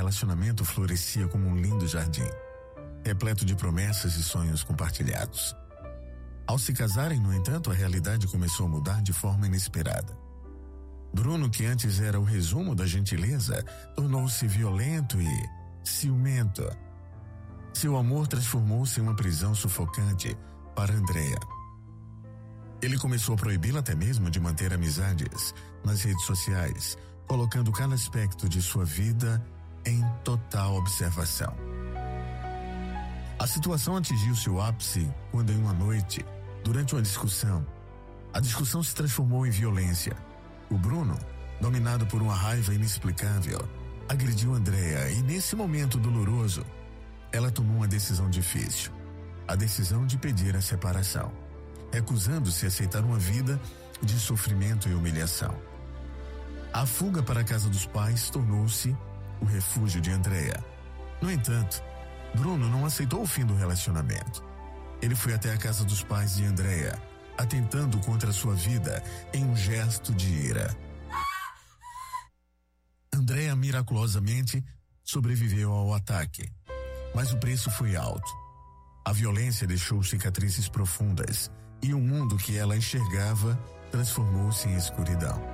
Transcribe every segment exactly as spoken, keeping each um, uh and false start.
relacionamento florescia como um lindo jardim, repleto de promessas e sonhos compartilhados. Ao se casarem, no entanto, a realidade começou a mudar de forma inesperada. Bruno, que antes era o resumo da gentileza, tornou-se violento e ciumento. Seu amor transformou-se em uma prisão sufocante para Andrea. Ele começou a proibi-la até mesmo de manter amizades nas redes sociais, colocando cada aspecto de sua vida em total observação. A situação atingiu seu ápice quando, em uma noite, durante uma discussão, a discussão se transformou em violência. O Bruno, dominado por uma raiva inexplicável, agrediu Andrea e, nesse momento doloroso, ela tomou uma decisão difícil, a decisão de pedir a separação, recusando-se a aceitar uma vida de sofrimento e humilhação. A fuga para a casa dos pais tornou-se o refúgio de Andrea. No entanto, Bruno não aceitou o fim do relacionamento. Ele foi até a casa dos pais de Andrea, atentando contra sua vida em um gesto de ira. Andrea miraculosamente sobreviveu ao ataque, mas o preço foi alto. A violência deixou cicatrizes profundas e o mundo que ela enxergava transformou-se em escuridão.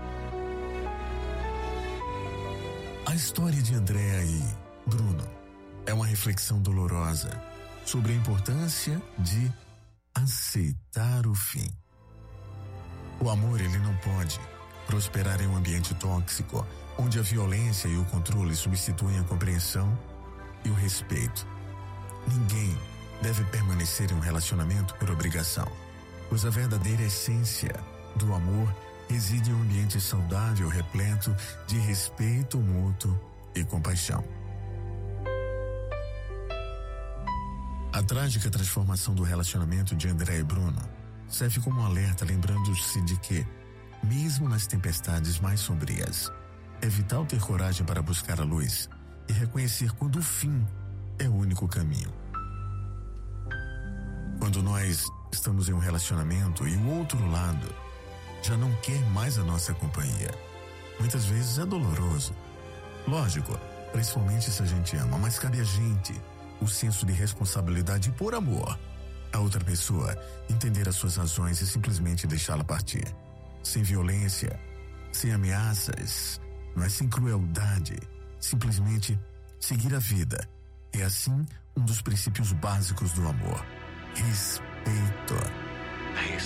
A história de Andrea e Bruno é uma reflexão dolorosa sobre a importância de aceitar o fim. O amor, ele não pode prosperar em um ambiente tóxico, onde a violência e o controle substituem a compreensão e o respeito. Ninguém deve permanecer em um relacionamento por obrigação, pois a verdadeira essência do amor reside em um ambiente saudável, repleto de respeito mútuo e compaixão. A trágica transformação do relacionamento de Andrea e Bruno serve como um alerta, lembrando-se de que, mesmo nas tempestades mais sombrias, é vital ter coragem para buscar a luz e reconhecer quando o fim é o único caminho. Quando nós estamos em um relacionamento e o outro lado já não quer mais a nossa companhia, muitas vezes é doloroso. Lógico, principalmente se a gente ama, mas cabe a gente o senso de responsabilidade por amor a outra pessoa, entender as suas razões e simplesmente deixá-la partir. Sem violência, sem ameaças, não é, sem crueldade, simplesmente seguir a vida. É assim um dos princípios básicos do amor: respeito.